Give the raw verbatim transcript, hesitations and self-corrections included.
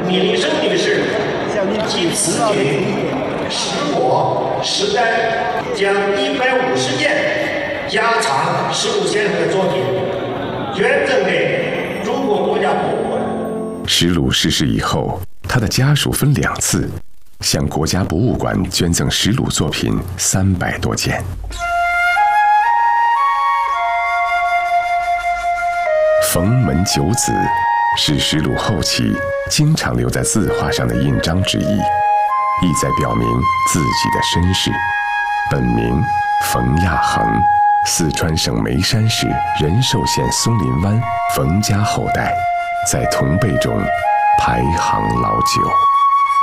李立生女士即此举，使我时代将一百五十件家常石鲁先生的作品捐赠给中国国家博物馆。 石鲁逝世以后，他的家属分两次向国家博物馆捐赠石鲁作品三百多件。冯门九子是石鲁后期经常留在字画上的印章之一，意在表明自己的身世。本名冯亚衡，四川省眉山市仁寿县松林湾冯家后代，在同辈中排行老九。